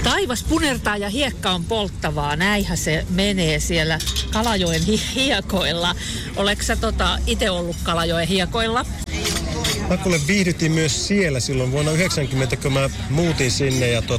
Taivas punertaa ja hiekka on polttavaa. Näinhän se menee siellä Kalajoen hiekoilla. Oleks sä itse ollut Kalajoen hiekoilla? Mä kuule viihdytin myös siellä silloin vuonna 90, kun mä muutin sinne ja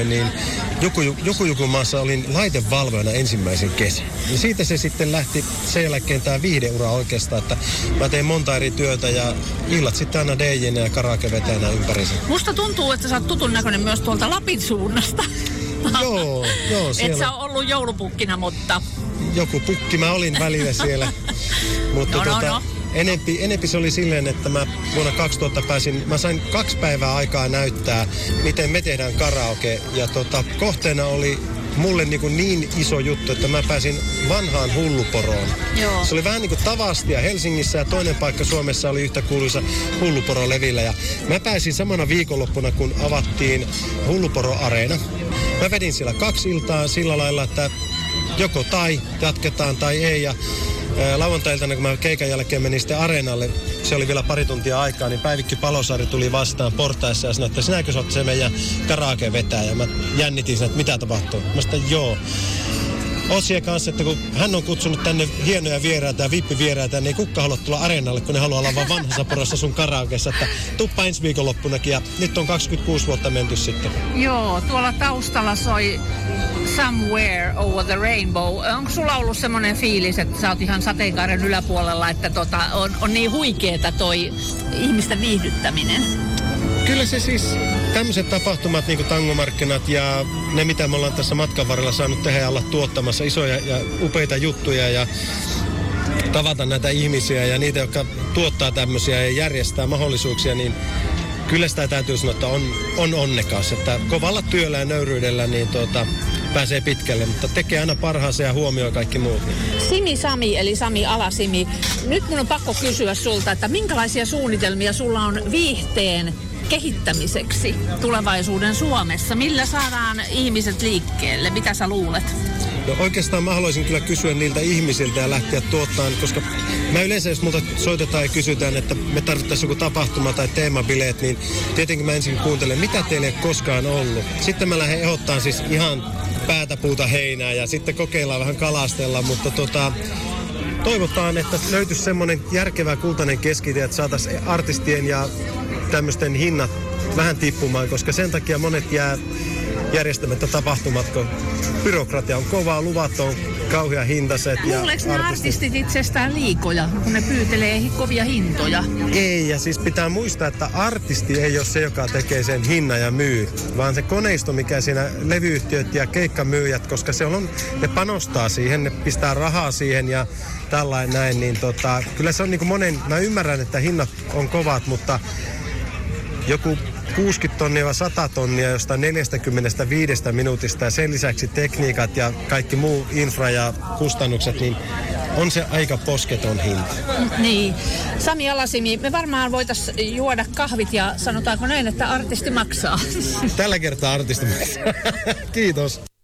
Jukujukumaassa olin laitevalvojana ensimmäisen kesän. Ja siitä se sitten lähti sen jälkeen tää viihdeura oikeastaan, että mä tein monta eri työtä ja illat sitten aina DJ:nä ja karaokevetäjänä ympärissä. Musta tuntuu, että sä oot tutun näköinen myös tuolta Lapin suunnasta. Joo, siellä. Et sä ollut joulupukkina, mutta... Joku pukki mä olin välillä siellä, mutta no. Enempi se oli silleen, että mä vuonna 2000 mä sain 2 päivää aikaa näyttää, miten me tehdään karaoke. Ja kohteena oli mulle niin iso juttu, että mä pääsin vanhaan Hulluporoon. Joo. Se oli vähän niin kuin Tavastia Helsingissä ja toinen paikka Suomessa oli yhtä kuuluisa Hulluporo-levillä. Ja mä pääsin samana viikonloppuna, kun avattiin Hulluporo-areena. Mä vedin siellä 2 iltaa sillä lailla, että joko tai jatketaan tai ei. Ja lauantailtana, kun mä keikan jälkeen menin sitten areenalle, se oli vielä pari tuntia aikaa, niin Päivikki Palosaari tuli vastaan portaissa ja sanoi, että sinäkö sä oot se meidän karaoke vetää? Ja mä jännitin sen, että mitä tapahtuu. Mä sanoin, joo. Osien kanssa, että kun hän on kutsunut tänne hienoja vieraita ja vippivieraita, niin ei kukaan halua tulla areenalle, kun ne haluaa olla vaan vanhassa porossa sun karaokeessa. Että tuppa ensi viikonloppunakin ja nyt on 26 vuotta menty sitten. Joo, tuolla taustalla soi Somewhere Over the Rainbow. Onko sulla ollut semmoinen fiilis, että sä oot ihan sateenkaaren yläpuolella, että on niin huikeeta toi ihmisten viihdyttäminen? Kyllä se siis, tämmöiset tapahtumat niin kuin tangomarkkinat ja ne mitä me ollaan tässä matkan varrella saanut tehdä ja olla tuottamassa isoja ja upeita juttuja ja tavata näitä ihmisiä ja niitä, jotka tuottaa tämmöisiä ja järjestää mahdollisuuksia, niin kyllä sitä täytyy sanoa, että on onnekas, että kovalla työllä ja nöyryydellä niin pääsee pitkälle, mutta tekee aina parhaansa ja huomioi kaikki muut. Simi Sami, eli Sami Alasimi. Nyt mun on pakko kysyä sulta, että minkälaisia suunnitelmia sulla on viihteen kehittämiseksi tulevaisuuden Suomessa? Millä saadaan ihmiset liikkeelle? Mitä sä luulet? No oikeastaan mä haluaisin kyllä kysyä niiltä ihmisiltä ja lähteä tuottamaan, koska mä yleensä, jos multa soitetaan ja kysytään, että me tarvittaisiin joku tapahtuma tai teemabileet, niin tietenkin mä ensin kuuntelen, mitä teille ei koskaan ollut. Sitten mä lähden ehdottaan siis ihan päätä puuta heinää ja sitten kokeillaan vähän kalastella, mutta toivotaan, että löytyisi semmoinen järkevä kultainen keskitie, että saataisiin artistien ja tämmöisten hinnat vähän tippumaan, koska sen takia monet jää järjestämättä tapahtumat, kun byrokratia on kovaa, luvat on kauhean hintaiset. Luuleeko ne artistit itsestään liikoja, kun ne pyytelee kovia hintoja? Ei, ja siis pitää muistaa, että artisti ei ole se, joka tekee sen hinnan ja myy, vaan se koneisto, mikä siinä levyyhtiöt ja keikkamyyjät, koska ne panostaa siihen, ne pistää rahaa siihen ja tällainen näin, niin kyllä se on niin kuin mä ymmärrän, että hinnat on kovat, mutta joku 60 tonnia vai 100 tonnia jostain 45 minuutista ja sen lisäksi tekniikat ja kaikki muu infra ja kustannukset, niin on se aika posketon hinta. Niin. Sami Alasimi, me varmaan voitaisiin juoda kahvit ja sanotaanko näin, että artisti maksaa. Tällä kertaa artisti maksaa. Kiitos.